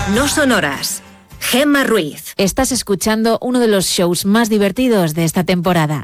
No son horas. Gemma Ruiz. Estás escuchando uno de los shows más divertidos de esta temporada.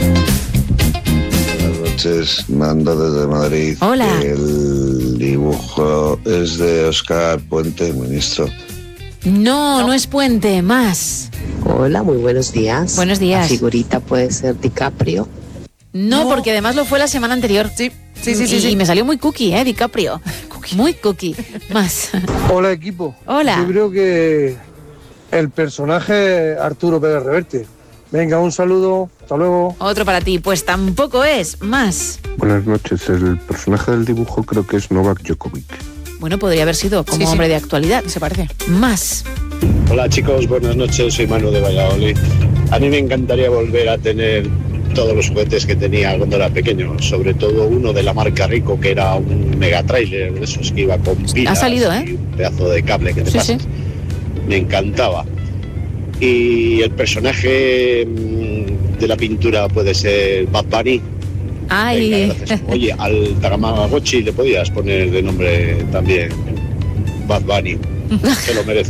Buenas noches, mando desde Madrid. Hola. El dibujo es de Óscar Puente, ministro. No es Puente, más. Hola, muy buenos días. Buenos días. La figurita puede ser DiCaprio. No, porque además lo fue la semana anterior. Sí. Y me salió muy cookie, DiCaprio. Muy cookie. Más. Hola, equipo. Hola. Yo creo que el personaje Arturo Pérez Reverte. Venga, un saludo. Hasta luego. Otro para ti. Pues tampoco es. Más. Buenas noches. El personaje del dibujo creo que es Novak Djokovic. Bueno, podría haber sido como hombre de actualidad. Se parece. Más. Hola chicos, buenas noches, soy Manu de Valladolid. A mí me encantaría volver a tener todos los juguetes que tenía cuando era pequeño, sobre todo uno de la marca Rico, que era un mega trailer de esos que iba con pilas. Ha salido, y un pedazo de cable que te pasas. Sí. Me encantaba. Y el personaje de la pintura puede ser Bad Bunny. Ay. Venga, gracias. Oye, al Tamagotchi le podías poner de nombre también Bad Bunny. Se lo merece.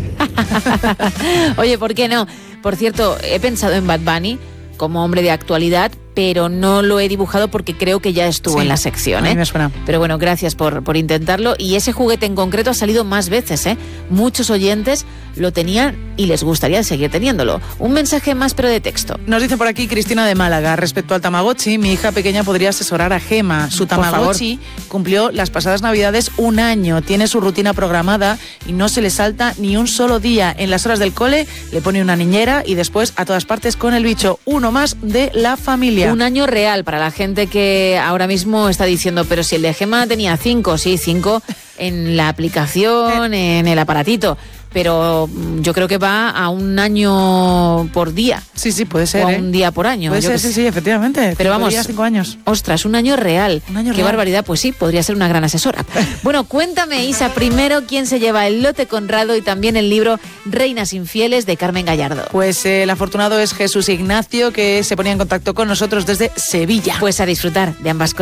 Oye, ¿por qué no? Por cierto, he pensado en Bad Bunny como hombre de actualidad, pero no lo he dibujado porque creo que ya estuvo en la sección. A mí me suena. Pero bueno, gracias por intentarlo. Y ese juguete en concreto ha salido más veces. Muchos oyentes lo tenían y les gustaría seguir teniéndolo. Un mensaje más, pero de texto. Nos dice por aquí Cristina de Málaga, respecto al Tamagotchi, mi hija pequeña podría asesorar a Gema. Su Tamagotchi cumplió las pasadas Navidades 1 año, tiene su rutina programada y no se le salta ni un solo día. En las horas del cole le pone una niñera y después a todas partes con el bicho. Uno más de la familia. 1 año real para la gente que ahora mismo está diciendo, pero si el de Gema tenía 5, sí, 5 en la aplicación, en el aparatito. Pero yo creo que va a 1 año por día. Sí, puede ser. O a 1 día por año. Puede ser, sí, efectivamente. Pero vamos, 5 años. Ostras, 1 año real. Qué barbaridad, pues sí, podría ser una gran asesora. Bueno, cuéntame, Isa, primero quién se lleva el lote Conrado y también el libro Reinas Infieles de Carmen Gallardo. Pues el afortunado es Jesús Ignacio, que se ponía en contacto con nosotros desde Sevilla. Pues a disfrutar de ambas cosas.